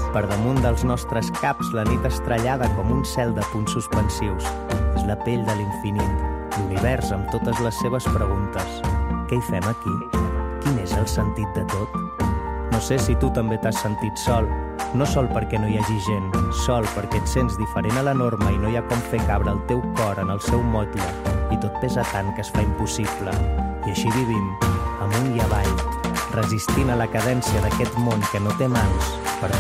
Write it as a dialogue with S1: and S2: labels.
S1: Per damunt dels nostres caps, la nit estrellada com un cel de punts suspensius. És la pell de l'infinit, l'univers amb totes les seves preguntes. Què hi fem aquí? Quin és el sentit de tot? No sé si tu també t'has sentit sol. No sol perquè no hi hagi gent, sol perquè et sents diferent a la norma i no hi ha com fer cabre el teu cor en el seu motlle. I tot pesa tant que es fa impossible. I així vivim, amunt i avall, resistint a la cadència d'aquest món que no té mans, per